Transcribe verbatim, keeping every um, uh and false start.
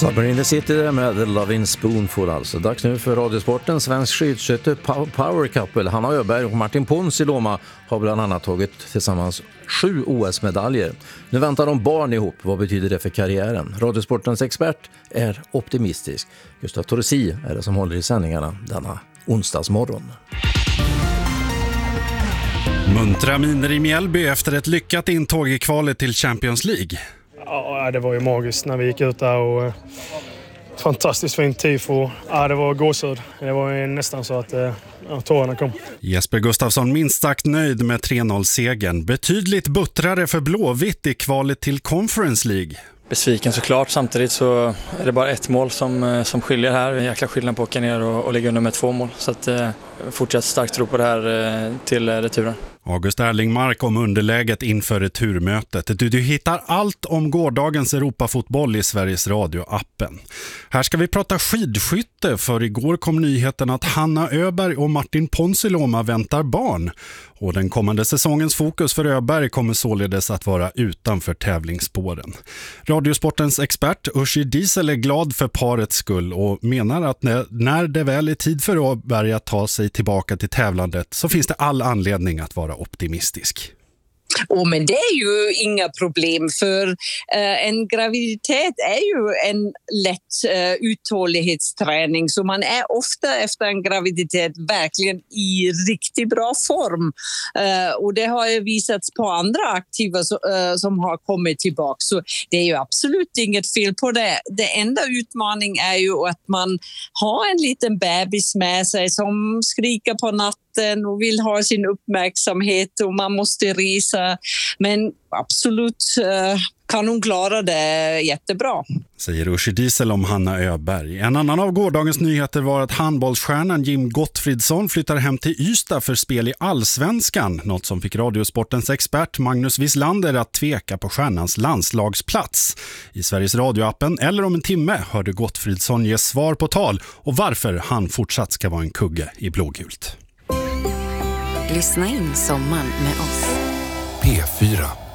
Summer in the City där med The Lovin' Spoonful alltså. Dags nu för Radiosporten. Svensk skidskytte Power Couple Hanna Öberg och Martin Ponsiluoma har bland annat tagit tillsammans sju O S-medaljer. Nu väntar de barn ihop. Vad betyder det för karriären? Radiosportens expert är optimistisk. Gustav Torsi är det som håller i sändningarna denna onsdagsmorgon. Muntra miner i Mjällby efter ett lyckat intåg i kvalet till Champions League. Ja, det var ju magiskt när vi gick ut där och fantastiskt fint tifo. Ja, det var gåshud. Det var ju nästan så att ja, tårarna kom. Jesper Gustafsson minst sagt nöjd med tre noll-segern. Betydligt buttrare för Blåvitt i kvalet till Conference League. Besviken såklart, samtidigt så är det bara ett mål som, som skiljer här. En jäkla skillnad på att åka ner och, och ligga under med två mål. Så att eh, fortsatt starkt tro på det här eh, till eh, returen. August Erlingmark om underläget inför returmötet. Du, du hittar allt om gårdagens Europafotboll i Sveriges Radio-appen. Här ska vi prata skidskytte, för igår kom nyheten att Hanna Öberg och Martin Ponsiluoma väntar barn. Och den kommande säsongens fokus för Öberg kommer således att vara utanför tävlingsspåren. Radiosportens expert Uschi Diesel är glad för parets skull och menar att när, när det väl är tid för Öberg att ta sig tillbaka till tävlandet så finns det all anledning att vara optimistisk. Oh, men det är ju inga problem, för uh, en graviditet är ju en lätt uh, uthållighetsträning, så man är ofta efter en graviditet verkligen i riktigt bra form. Uh, och det har ju visats på andra aktiva so, uh, som har kommit tillbaka, så det är ju absolut inget fel på det. Det enda utmaning är ju att man har en liten bebis med sig som skriker på natten och vill ha sin uppmärksamhet och man måste resa. Men absolut uh, kan hon klara det jättebra. Säger Uschi Diesel om Hanna Öberg. En annan av gårdagens nyheter var att handbollsstjärnan Jim Gottfridsson flyttar hem till Ystad för spel i Allsvenskan. Något som fick Radiosportens expert Magnus Wislander att tveka på stjärnans landslagsplats. I Sveriges Radio-appen eller om en timme hörde Gottfridsson ge svar på tal och varför han fortsatt ska vara en kugge i blågult. Lyssna in sommaren med oss. P fyra.